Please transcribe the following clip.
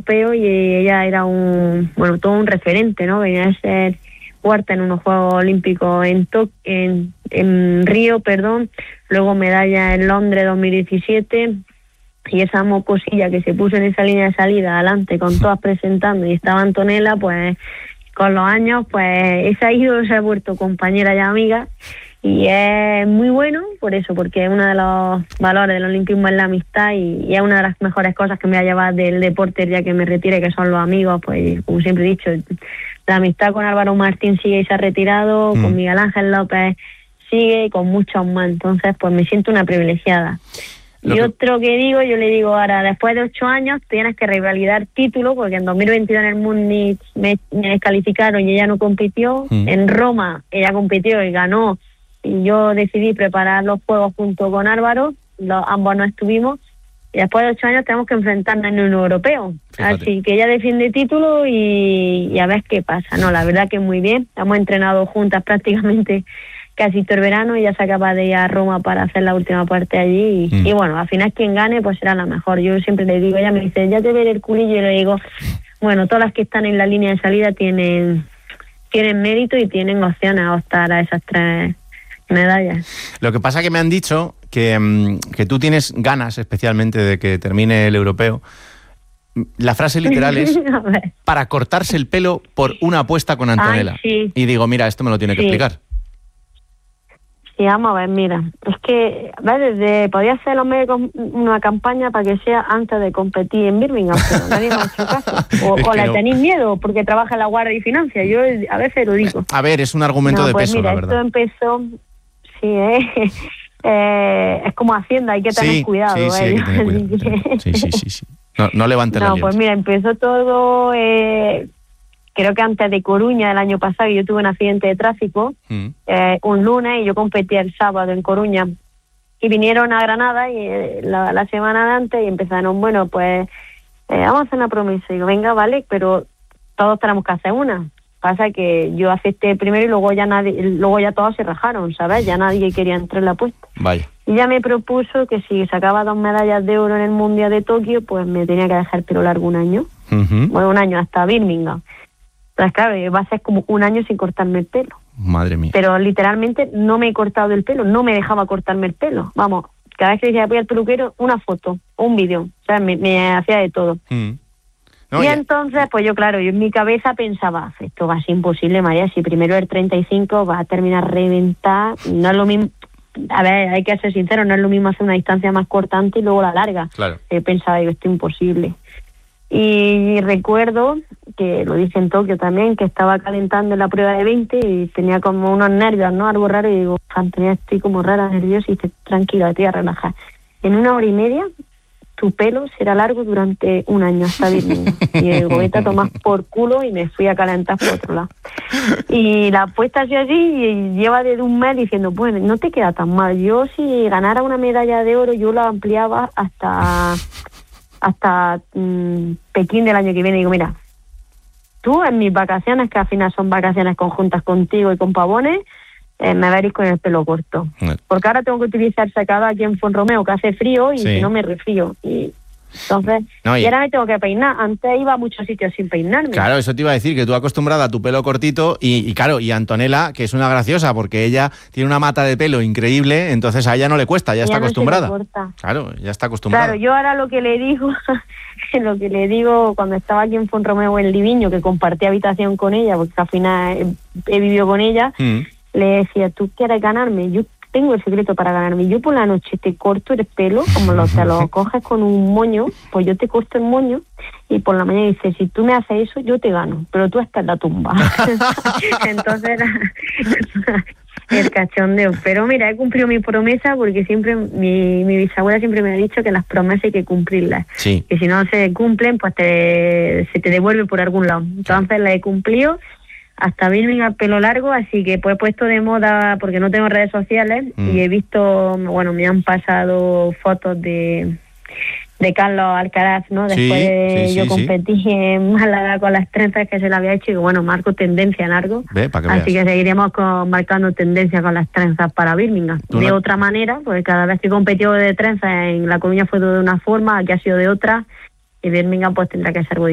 europeo y ella era todo un referente, ¿no? Venía a ser cuarta en unos Juegos Olímpicos en Río, luego medalla en Londres 2017, y esa mocosilla que se puso en esa línea de salida adelante con todas presentando y estaba Antonella, pues con los años pues esa ídolo se ha vuelto compañera y amiga, y es muy bueno por eso, porque uno de los valores del olimpismo es la amistad, y es una de las mejores cosas que me va a llevar del deporte ya que me retire, que son los amigos. Pues como siempre he dicho, la amistad con Álvaro Martín sigue y se ha retirado, con Miguel Ángel López sigue, y con muchos más. Entonces pues me siento una privilegiada. Y otro que digo, yo le digo ahora, después de 8 años tienes que revalidar título, porque en 2022 en el Múnich me descalificaron y ella no compitió. En Roma ella compitió y ganó, y yo decidí preparar los juegos junto con Álvaro, ambos no estuvimos, y después de 8 años tenemos que enfrentarnos en un europeo. Fíjate. Así que ella defiende título y a ver qué pasa. No, la verdad que muy bien, hemos entrenado juntas prácticamente casi todo el verano. Ella se acaba de ir a Roma para hacer la última parte allí y bueno, al final quien gane pues será la mejor. Yo siempre le digo, ella me dice, ya te veré el culillo, y le digo, bueno, todas las que están en la línea de salida tienen mérito y tienen opciones a optar a esas 3 medallas. Lo que pasa que me han dicho que tú tienes ganas especialmente de que termine el europeo. La frase literal es para cortarse el pelo por una apuesta con Antonella. Ay, sí. Y digo, mira, esto me lo tiene que explicar. Sí, vamos a ver, mira, es que podía hacer una campaña para que sea antes de competir en Birmingham, pero nadie me ha hecho caso. O le tenéis miedo porque trabaja en la Guardia y Financia. Yo a veces lo digo. A ver, es un argumento de peso, mira, la verdad. Esto empezó, es como Hacienda, hay que tener cuidado. Sí, hay que tener cuidado. Sí. No levantes la liebre. Pues mira, empezó todo... creo que antes de Coruña del año pasado, yo tuve un accidente de tráfico un lunes, y yo competía el sábado en Coruña, y vinieron a Granada y la semana de antes, y empezaron, bueno, pues vamos a hacer una promesa. Y digo, venga, vale, pero todos tenemos que hacer una. Pasa que yo acepté primero y luego ya todos se rajaron, ¿sabes? Ya nadie quería entrar en la apuesta. Vaya. Y ya me propuso que si sacaba 2 medallas de oro en el Mundial de Tokio, pues me tenía que dejar el pelo largo un año. Bueno, un año hasta Birmingham. Pues claro, va a ser como un año sin cortarme el pelo. Madre mía. Pero literalmente no me he cortado el pelo, no me dejaba cortarme el pelo. Vamos, cada vez que decía voy al peluquero, una foto, un vídeo. O sea, me hacía de todo. Entonces, pues yo en mi cabeza pensaba, esto va a ser imposible, María, si primero el 35 va a terminar reventar. No es lo mismo, a ver, hay que ser sincero, no es lo mismo hacer una distancia más cortante y luego la larga. Claro. Pensaba, esto es imposible. Y recuerdo que lo dije en Tokio también, que estaba calentando en la prueba de 20 y tenía como unos nervios, ¿no? Algo raro, y digo, Antonia, estoy como rara, nerviosa, y dice, tranquila, te voy a relajar. En 1 hora y media tu pelo será largo durante un año hasta Birmingham. Y digo, vete a tomar por culo, y me fui a calentar por otro lado. Y la apuesta ha sido así, y lleva desde un mes diciendo, bueno, no te queda tan mal. Yo si ganara una medalla de oro, yo la ampliaba hasta Pekín del año que viene. Digo, mira, tú en mis vacaciones, que al final son vacaciones conjuntas contigo y con Pavones, me veréis con el pelo corto. Porque ahora tengo que utilizar secador aquí en Fonromeo, que hace frío, y si no me resfrío. Y entonces, y ahora me tengo que peinar. Antes iba a muchos sitios sin peinarme. Claro, eso te iba a decir, que tú acostumbrada a tu pelo cortito, y claro, y Antonella, que es una graciosa, porque ella tiene una mata de pelo increíble, entonces a ella no le cuesta, ya está acostumbrada. Claro, ya está acostumbrada. Claro, yo ahora lo que le digo cuando estaba aquí en Fonromeo en Liviño, que compartí habitación con ella, porque al final he vivido con ella, le decía, ¿tú quieres ganarme? Yo tengo el secreto para ganarme. Yo por la noche te corto el pelo, como te lo coges con un moño, pues yo te corto el moño, y por la mañana dice, si tú me haces eso, yo te gano, pero tú estás en la tumba. Entonces era el cachondeo. Pero mira, he cumplido mi promesa, porque siempre mi bisabuela siempre me ha dicho que las promesas hay que cumplirlas. Sí. Que si no se cumplen, pues se te devuelve por algún lado. Entonces la he cumplido hasta Birmingham pelo largo, así que pues he puesto de moda, porque no tengo redes sociales, y he visto, bueno, me han pasado fotos de Carlos Alcaraz, ¿no? Después yo competí en Málaga con las trenzas que se le había hecho, y bueno, marco tendencia en largo. Así que seguiremos marcando tendencia con las trenzas para Birmingham. De otra manera, porque cada vez que competió de trenzas en La Coruña fue de una forma, aquí ha sido de otra, y Birmingham pues tendrá que ser